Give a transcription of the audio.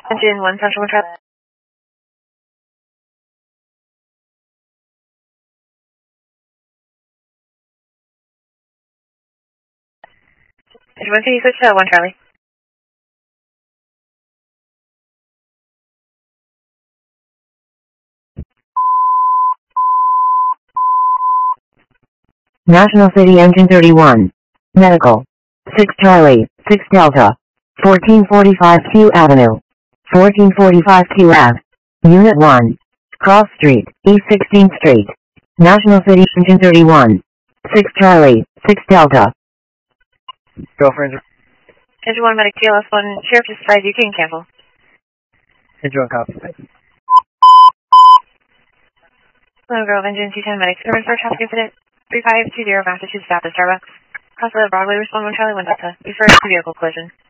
Engine 1 Central 1 Charlie. Engine 1, can you switch to 1 Charlie? National City Engine 31. Medical. 6 Charlie, 6 Delta. 1445 Q Avenue. 1445 Q Ave. Unit 1. Cross Street, East 16th Street. National City Engine 31. 6 Charlie, 6 Delta. Girlfriend. Engine 1 Medic TLS 1 Sheriff just advised you can cancel. Engine 1 copy. Hello, Grove Engine 210 Medic. Urban Search House Incident 3520 Massachusetts Baptist Starbucks. Cross the Broadway, respond 1 Charlie 1 Delta. Refer to vehicle collision.